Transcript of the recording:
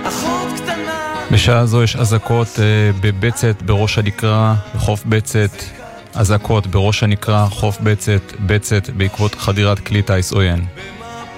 בשעה זו יש אזעקות בבצת בראש הנקרה, בחוף בצת, אזעקות בראש הנקרה, חוף בצת, בצת בעקבות חדירת כלי טייס עוין.